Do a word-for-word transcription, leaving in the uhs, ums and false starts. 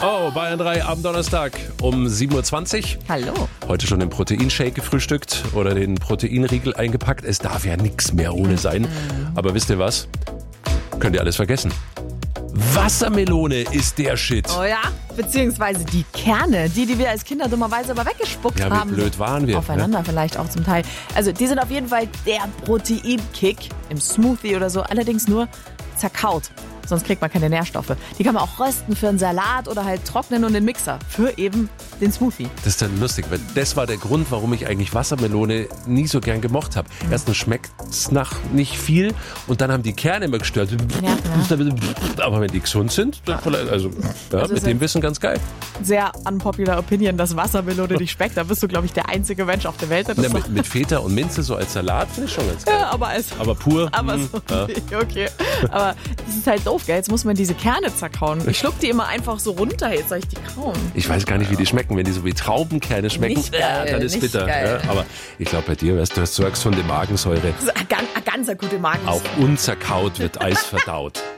Oh, Bayern drei am Donnerstag um sieben Uhr zwanzig. Hallo. Heute schon den Proteinshake gefrühstückt oder den Proteinriegel eingepackt. Es darf ja nichts mehr ohne sein. Aber wisst ihr was? Könnt ihr alles vergessen. Wassermelone ist der Shit. Oh ja, beziehungsweise die Kerne, die, die wir als Kinder dummerweise aber weggespuckt Ja, haben. wie blöd waren wir. Aufeinander Ne? vielleicht auch zum Teil. Also die sind auf jeden Fall der Proteinkick im Smoothie oder so, allerdings nur zerkaut. Sonst kriegt man keine Nährstoffe. Die kann man auch rösten für einen Salat oder halt trocknen und in den Mixer für eben den Smoothie. Das ist dann lustig, weil das war der Grund, warum ich eigentlich Wassermelone nie so gern gemocht habe. Erstens schmeckt es nach nicht viel und dann haben die Kerne immer gestört. Ja, ja. Aber wenn die gesund sind, also, ja, Also mit dem Wissen ganz geil. Sehr unpopular Opinion, dass Wassermelone nicht schmeckt. Da bist du, glaube ich, der einzige Mensch auf der Welt, der das Ne, sagt. mit, mit Feta und Minze so als Salat finde ich schon ganz geil. Ja, aber als Aber pur. Aber mh, so, ja. okay. Aber das ist halt doof, gell? Jetzt muss man diese Kerne zerkauen. Ich schluck die immer einfach so runter, jetzt soll ich die kauen. Ich weiß gar nicht, wie die schmecken. Wenn die so wie Traubenkerne schmecken, Nicht geil, äh, dann ist nicht bitter. geil. Ja, aber ich glaube bei dir, weißt du, hast so eine gesunde Magensäure. Das ist eine ganz, eine ganz gute Magen. Auch unzerkaut wird Eis verdaut.